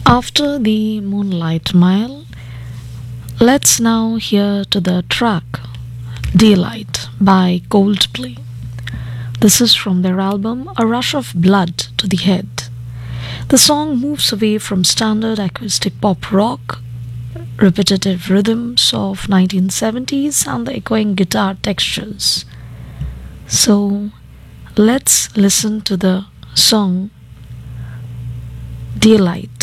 After the Moonlight Mile, let's now hear to the track Daylight by Coldplay. This is from their album A Rush of Blood to the Head. The song moves away from standard acoustic pop rock, repetitive rhythms of 1970s and the echoing guitar textures. So let's listen to the song Daylight